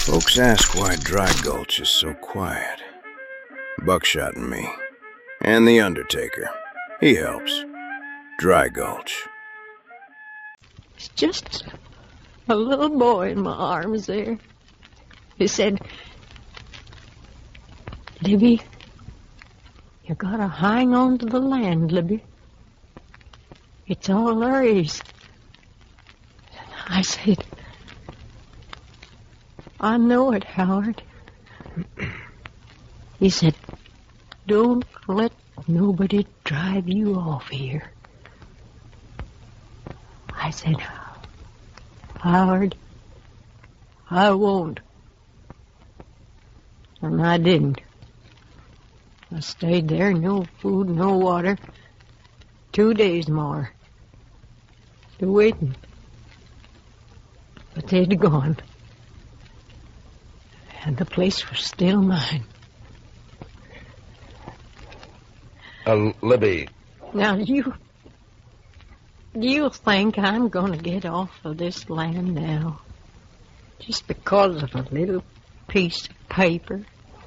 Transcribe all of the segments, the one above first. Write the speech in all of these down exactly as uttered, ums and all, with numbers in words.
Folks ask why Dry Gulch is so quiet. Buckshot and me. And the Undertaker. He helps. Dry Gulch. It's just a little boy in my arms there. He said, Libby, you gotta hang on to the land, Libby. It's all there is. I said, I know it, Howard. He said, don't let nobody drive you off here. I said, Howard, I won't. And I didn't. I stayed there, no food, no water, two days more, still waiting. But they'd gone, and the place was still mine. Uh, Libby. Now, you... Do you think I'm going to get off of this land now just because of a little piece of paper?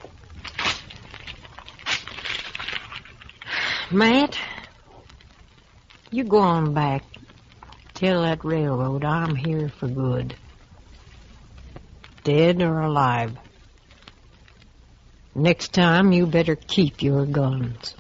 Matt, you go on back. Tell that railroad I'm here for good. Dead or alive. Next time, you better keep your guns.